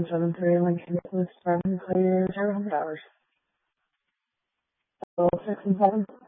973 Lincoln with 7 clear 0 hours. 6 and 7.